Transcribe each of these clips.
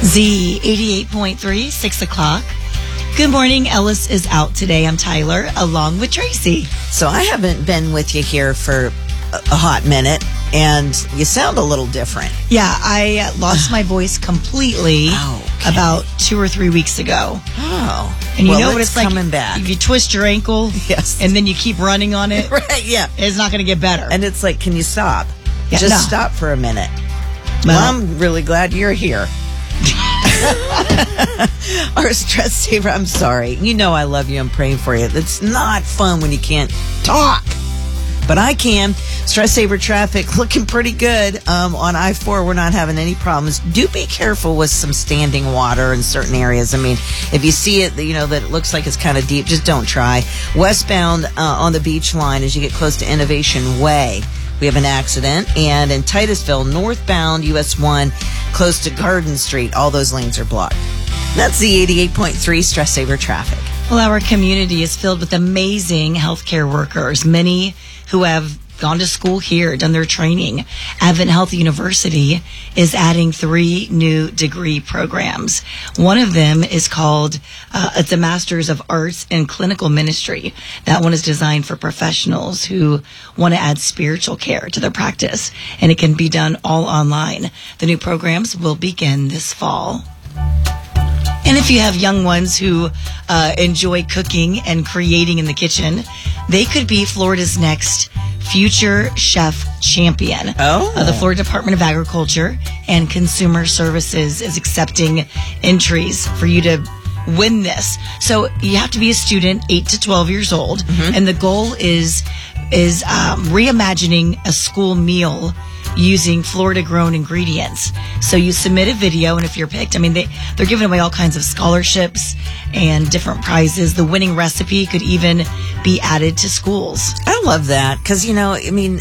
Z 88.3, 6 o'clock. Good morning. Ellis is out today. I'm Tyler, along with Tracy. So I haven't been with you here for a hot minute, and you sound a little different. Yeah, I lost my voice completely about 2 or 3 weeks ago. Oh. And you know what it's like coming back. if you twist your ankle and then you keep running on it, Right, yeah. it's not going to get better. And it's like, can you stop? Yeah, Just stop for a minute. Well, I'm really glad you're here. Our stress saver, I'm sorry. You know I love you. I'm praying for you. It's not fun when you can't talk. But I can. Stress saver traffic looking pretty good. On I-4, we're not having any problems. Do be careful with some standing water in certain areas. I mean, if you see it, you know, that it looks like it's kind of deep, just don't try. Westbound on the beach line as you get close to Innovation Way, we have an accident. And in Titusville, northbound US 1, close to Garden Street, all those lanes are blocked. That's the 88.3 Stress Saver traffic. Well, our community is filled with amazing healthcare workers, many who have gone to school here, done their training. Advent Health University is adding 3 new degree programs. One of them is called, it's a Master's of Arts in Clinical Ministry. That one is designed for professionals who want to add spiritual care to their practice, and it can be done all online. The new programs will begin this fall. And if you have young ones who enjoy cooking and creating in the kitchen, they could be Florida's next future chef champion. The Florida Department of Agriculture and Consumer Services is accepting entries for you to win this. So you have to be a student, 8 to 12 years old, and the goal is reimagining a school meal using Florida-grown ingredients. So you submit a video, and if you're picked, I mean, they're giving away all kinds of scholarships and different prizes. The winning recipe could even be added to schools. I love that because, you know, I mean,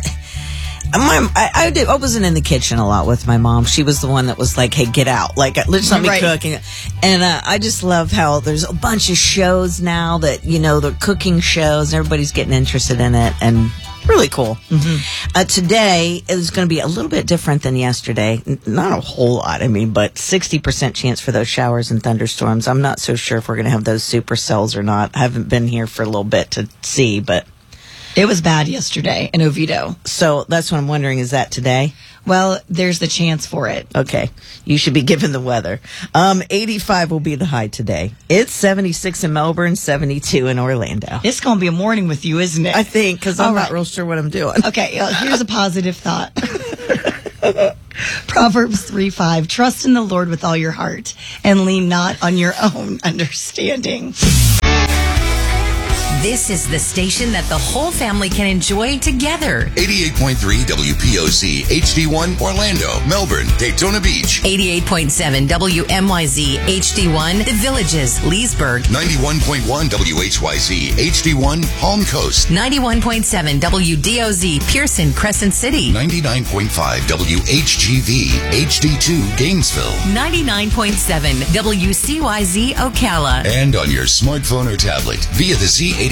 I wasn't in the kitchen a lot with my mom. She was the one that was like, hey, get out. Like, let's let me cook. And I just love how there's a bunch of shows now that, you know, the cooking shows, and everybody's getting interested in it, and really cool. Today is going to be a little bit different than yesterday. Not a whole lot, I mean, but 60% chance for those showers and thunderstorms. I'm not so sure if we're going to have those supercells or not. I haven't been here for a little bit to see, but it was bad yesterday in Oviedo. So that's what I'm wondering, is that today? Well, there's the chance for it. Okay. You should be given the weather. 85 will be the high today. It's 76 in Melbourne, 72 in Orlando. It's going to be a morning with you, isn't it? I think, because I'm not real sure what I'm doing. Okay, here's a positive thought. Proverbs 3:5, trust in the Lord with all your heart and lean not on your own understanding. This is the station that the whole family can enjoy together. 88.3 WPOC, HD1, Orlando, Melbourne, Daytona Beach. 88.7 WMYZ, HD1, The Villages, Leesburg. 91.1 WHYZ, HD1, Palm Coast. 91.7 WDOZ, Pearson, Crescent City. 99.5 WHGV, HD2, Gainesville. 99.7 WCYZ, Ocala. And on your smartphone or tablet via the Z